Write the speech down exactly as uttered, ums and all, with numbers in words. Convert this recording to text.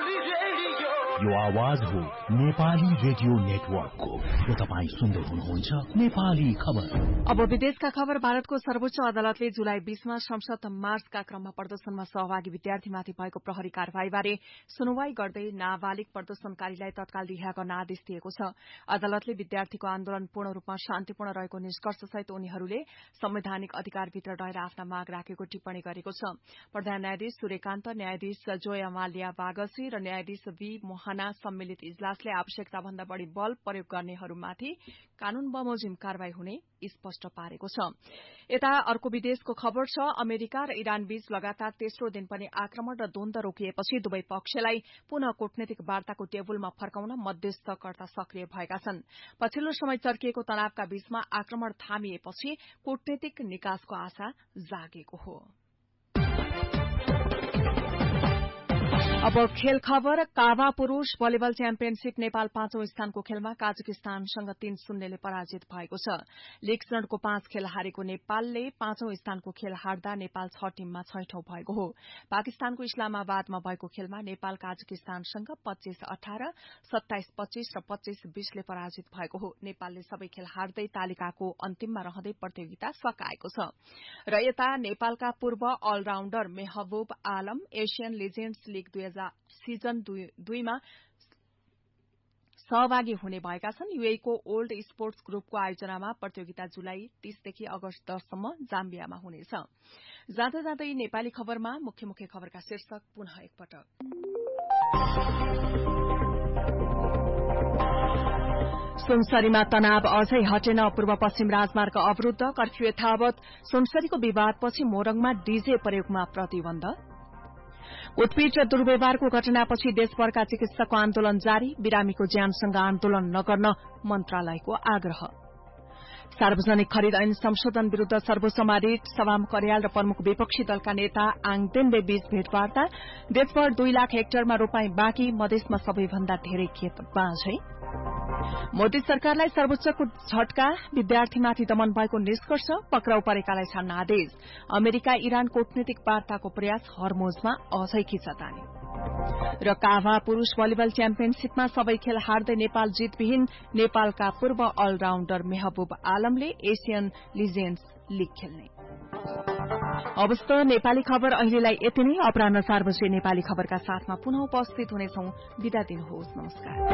यो आवाज हो नेपाली रेडियो नेटवर्कको। र तपाईँ सुन्दै हुनुहुन्छ नेपाली खबर। अब विदेशका खबर। भारतको सर्वोच्च अदालतले जुलाई बीसमा संसद मार्चका क्रममा प्रदर्शनमा सहभागी विद्यार्थीमाथि भएको प्रहरी कार्यवाहीबारे सुनवाई गर्दै नाबालिग प्रदर्शनकारीलाई तत्काल रिहा गर्न आदेश दिएको छ। अदालतले विद्यार्थीको आन्दोलन पूर्ण रूपमा शान्तिपूर्ण रहेको निष्कर्षसहित उनीहरूले संवैधानिक अधिकारभित्र रहेर आफ्ना माग राखेको टिप्पणी गरेको छ। प्रधान न्यायाधीश सूर्यकान्त, न्यायाधीश जोयामाल्या बागसी र न्यायाधीश वी मोहना सम्मिलित इजलासले आवश्यकताभन्दा बढ़ी बल प्रयोग गर्नेहरूमाथि कानून बमोजिम कारवाही हुने स्पष्ट पारेको छ। यता अर्को विदेशको खबर छ। अमेरिका र इरान बीच लगातार तेस्रो दिन पनि आक्रमण र द्वन्द रोकिएपछि दुवै पक्षलाई पुनः कूटनीतिक वार्ताको टेबुलमा फर्काउन मध्यस्थकर्ता सक्रिय भएका छन्। पछिल्लो समय चर्किएको तनावका बीचमा आक्रमण थामिएपछि कूटनीतिक निकासको आशा जागेको हो। अब खेल खबर। काभा पुरूष भलिबल च्याम्पियनशीप नेपाल पाँचौं स्थानको खेलमा काजाकिस्तानसँग तीन शून्यले पराजित भएको छ। लीग चरणको पाँच खेल हारेको नेपालले पाँचौं स्थानको खेल हार्दा नेपाल छ टीममा छैठौं भएको हो। पाकिस्तानको इस्लामाबादमा भएको खेलमा नेपाल काजाकिस्तानसँग पच्चीस अठार, सत्ताइस पच्चीस र पच्चीस बीसले पराजित भएको हो। नेपालले सबै खेल हार्दै तालिकाको अन्तिममा रहँदै प्रतियोगिता सकाएको छ। र यता नेपालका पूर्व अलराउण्डर मेहबूब आलम एशियन लिजेन्ड्स लीग सिजन दुईमा सहभागी हुने भएका छन्। यूएईको ओल्ड स्पोर्ट्स ग्रुपको आयोजनामा प्रतियोगिता जुलाई तीसदेखि अगस्त दससम्म जाम्बियामा हुनेछ। जाँदा जाँदै नेपाली खबरमा मुख्य मुख्य खबरका शीर्षक पुनः एकपटक। सुनसरीमा तनाव अझै हटेन। पूर्व पश्चिम राजमार्ग अवरूद्ध। कर्फ्यू यथावत। सुनसरीको विवादपछि मोरङमा डीजे प्रयोगमा प्रतिबन्ध। उत्पीड र दुर्व्यवहारको घटनापछि देशभरका चिकित्सकको आन्दोलन जारी। बिरामीको ज्यानसँग आन्दोलन नगर्न मन्त्रालयको आग्रह। सार्वजनिक खरिद ऐन संशोधन विरूद्ध सर्वोच्चमा रिट। सभामुख अर्याल र प्रमुख विपक्षी दलका नेता आङदेनबे बीच भेटवार्ता। देशभर दुई लाख हेक्टरमा रोपाई बाँकी। मधेसमा सबैभन्दा धेरै खेत बाँझै। मोदी सरकारलाई सर्वोच्चको झट्का। विद्यार्थीमाथि दमन भएको निष्कर्ष। पक्राउ परेकालाई छाड्न आदेश। अमेरिका इरान कूटनीतिक वार्ताको प्रयास। हर्मोजमा अझै खिचातानी। र काभा पुरूष भलिबल च्याम्पियनशीपमा सबै खेल हार्दै नेपाल जितविहीन। नेपालका पूर्व अलराउण्डर मेहबूब आलमले एशियन लिजेन्ड्स लीग खेल्ने। अवस्थ नेपाली खबर अहिलेलाई यति नै। अपराह्न चार बजे नेपाली खबरका साथमा पुनः उपस्थित हुनेछौं। बिदा दिनुहोस्। नमस्कार।